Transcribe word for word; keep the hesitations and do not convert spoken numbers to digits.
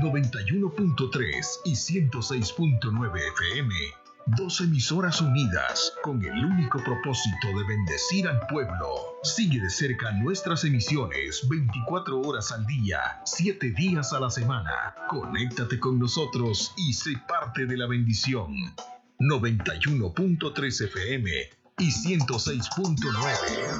noventa y uno punto tres y ciento seis punto nueve F M. Dos emisoras unidas con el único propósito de bendecir al pueblo. Sigue de cerca nuestras emisiones veinticuatro horas al día, siete días a la semana. Conéctate con nosotros y sé parte de la bendición. noventa y uno punto tres F M y ciento seis punto nueve.